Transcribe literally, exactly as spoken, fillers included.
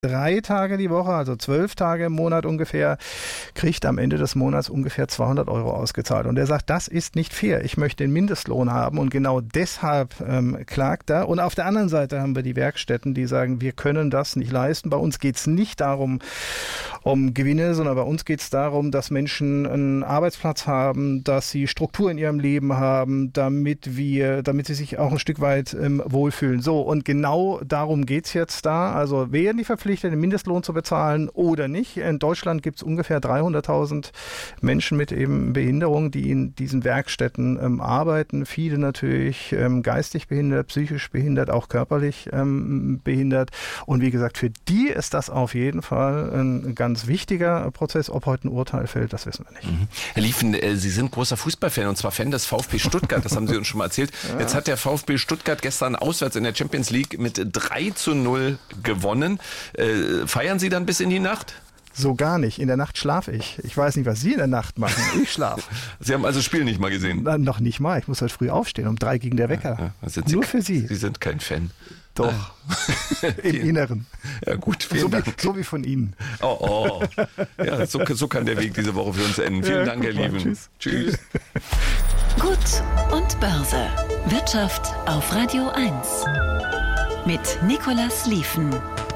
drei Tage die Woche, also zwölf Tage im Monat ungefähr, kriegt am Ende des Monats ungefähr zweihundert Euro ausgezahlt. Und er sagt, das ist nicht fair. Ich möchte den Mindestlohn haben und genau deshalb ähm, klagt er. Und auf der anderen Seite haben wir die Werkstätten, die sagen, wir können das nicht leisten. Bei uns geht es nicht darum, um Gewinne, sondern bei uns geht es darum, dass Menschen einen Arbeitsplatz haben, dass sie Struktur in ihrem Leben haben, damit wir, damit sie sich auch ein Stück weit ähm, wohlfühlen. So, und genau darum geht es jetzt da. Also werden die verpflichtet, den Mindestlohn zu bezahlen oder nicht. In Deutschland gibt es ungefähr dreihunderttausend Menschen mit eben Behinderung, die in diesen Werkstätten ähm, arbeiten. Viele natürlich ähm, geistig behindert, psychisch behindert, auch körperlich ähm, behindert. Und wie gesagt, für die ist das auf jeden Fall ein ganz wichtiger Prozess. Ob heute ein Urteil fällt, das wissen wir nicht. Mhm. Herr Liefen, äh, Sie sind großer Fußballfan und zwar Fan des VfB Stuttgart. Das haben Sie uns schon mal erzählt. Ja. Jetzt hat der VfB Stuttgart gestern auswärts in der Champions League mit drei zu null gewonnen. Äh, feiern Sie dann bis in die Nacht? So gar nicht. In der Nacht schlafe ich. Ich weiß nicht, was Sie in der Nacht machen. Ich schlafe. Sie haben also das Spiel nicht mal gesehen? Na, noch nicht mal. Ich muss heute früh aufstehen. Um drei ging der Wecker. Ja, ja. Nur Sie, für Sie. Sie sind kein Fan. Doch. Im Inneren. Ja gut, vielen so Dank. Wie, so wie von Ihnen. Oh, oh. Ja, so, so kann der Weg diese Woche für uns enden. Vielen ja, Dank, Herr Lieven. Tschüss. Tschüss. Gut und Börse. Wirtschaft auf Radio eins. Mit Nicolas Liefen.